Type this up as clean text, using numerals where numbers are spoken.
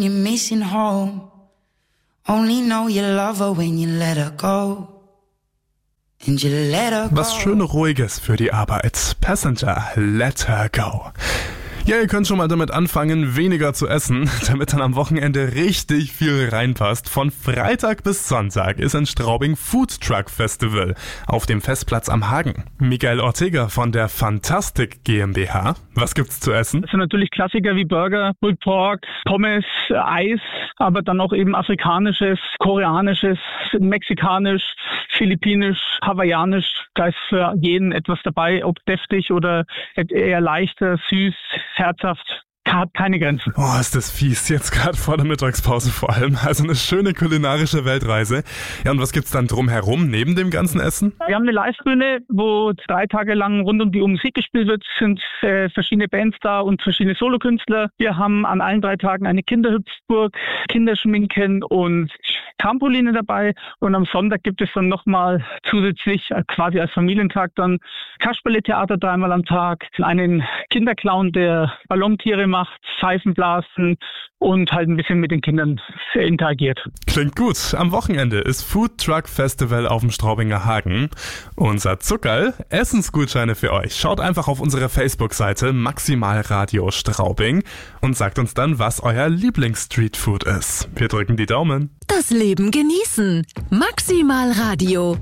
You're missing home. Only know you love her when you let her go. And you let her go. Was schön Ruhiges für die Arbeit. Passenger, let her go. Ja, ihr könnt schon mal damit anfangen, weniger zu essen, damit dann am Wochenende richtig viel reinpasst. Von Freitag bis Sonntag ist in Straubing Food Truck Festival auf dem Festplatz am Hagen. Michael Ortega von der Fantastic GmbH. Was gibt's zu essen? Das sind natürlich Klassiker wie Burger, Pulled Pork, Pommes, Eis, aber dann auch eben afrikanisches, koreanisches, mexikanisch, philippinisch, hawaiianisch. Da ist für jeden etwas dabei, ob deftig oder eher leichter, süß, herzhaft. Hat keine Grenzen. Oh, ist das fies. Jetzt gerade vor der Mittagspause vor allem. Also eine schöne kulinarische Weltreise. Ja, und was gibt's dann drumherum neben dem ganzen Essen? Wir haben eine Livebühne, wo 3 Tage lang rund um die Uhr Musik gespielt wird. Es sind verschiedene Bands da und verschiedene Solokünstler. Wir haben an allen 3 Tagen eine Kinderhüpfburg, Kinderschminken und Trampoline dabei. Und am Sonntag gibt es dann nochmal zusätzlich quasi als Familientag dann Kasperle-Theater 3-mal am Tag, einen Kinderclown, der Ballontiere macht, Seifenblasen und halt ein bisschen mit den Kindern interagiert. Klingt gut. Am Wochenende ist Food Truck Festival auf dem Straubinger Hagen. Unser Zuckerl, Essensgutscheine für euch. Schaut einfach auf unsere Facebook-Seite Maximalradio Straubing und sagt uns dann, was euer Lieblings-Streetfood ist. Wir drücken die Daumen. Das Leben genießen. Maximalradio.